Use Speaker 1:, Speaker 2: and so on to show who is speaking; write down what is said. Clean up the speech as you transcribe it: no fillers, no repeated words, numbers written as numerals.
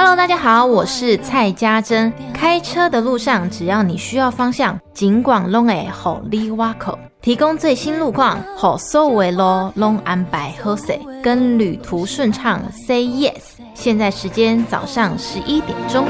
Speaker 1: Hello， 大家好，我是蔡家珍。开车的路上，只要你需要方向，尽管拢会互你挖口，提供最新路况，互所有的路拢安排好势，跟旅途顺畅 Say Yes。现在时间早上11点钟。